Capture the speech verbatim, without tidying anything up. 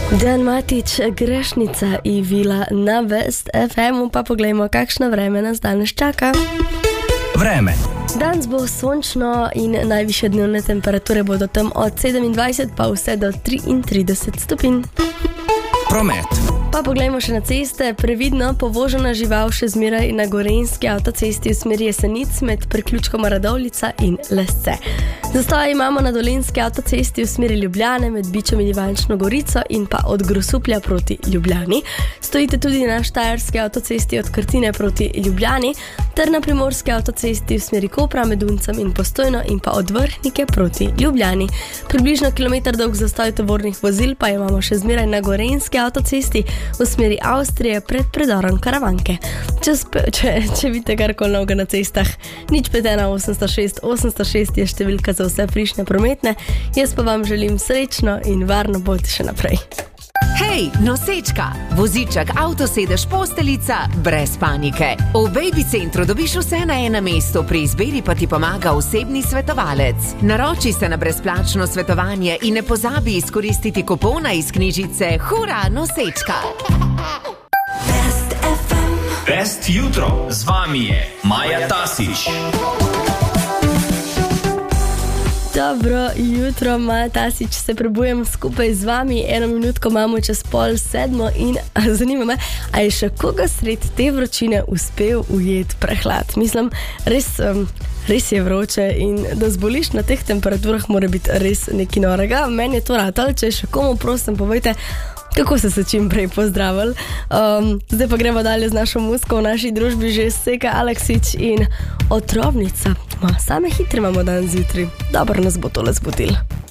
Dan Matić, grešnica i vila na Best F M-u, pa poglejmo, kakšno vreme nas danes čaka. Vreme. Danes bo sončno in najvišje dnevne temperature bodo tam od sedemindvajset pa vse do triintrideset stopinj. Promet. Pa poglejmo še na ceste. Previdno povožena žival še zmeraj na gorenjski avtocesti v smeri Jesenic med priključkom Radovljica in Lesce. Zastoje imamo na dolenjski avtocesti v smeri Ljubljane med Bičem in Ivančno Gorico in pa od Grosuplja proti Ljubljani. Stojite tudi na štajerski avtocesti od Krtine proti Ljubljani ter na primorski avtocesti v smeri Kopra med Uncem in Postojno in pa od Vrhnike proti Ljubljani. Približno kilometer dolg zastoj tovornih vozil pa imamo še zmeraj na gorenjski avtocesti v smeri Avstrije pred predorom Karavanke. Če, spe, če, če vidite karkoli novega na cestah, nič pet ena osemsto šest osemsto šest je številka za vse frišne prometne. Jaz pa vam želim srečno in varno pot še naprej. Hej, nosečka! Voziček, avtosedež, posteljica, brez panike. V Baby Centru dobiš vse na enem mestu, pri izbiri pa ti pomaga osebni svetovalec. Naroči se na brezplačno svetovanje in ne pozabi izkoristiti kupona iz knjižice Hura, nosečka! Best F M. Best jutro. Z vami je Maja Tasić. Dobro jutro, Maja Tasić, se prebujem skupaj z vami. Eno minutko imamo čez pol sedmo in zanima me, a je še koga sred te vročine uspel ujeti prehlad? Mislim, res, um, res je vroče in da zboliš na teh temperaturah mora biti res nekaj norega. Meni je to ratalo, če še komu prosim povejte, kako ste se čim prej pozdravili. Um, zdaj pa gremo dalje z našo muziko. V naši družbi že Seka Aleksić in Otrovnica. Ma, same hitre imamo dan zjutraj. Dobro nas bo tole zbudil.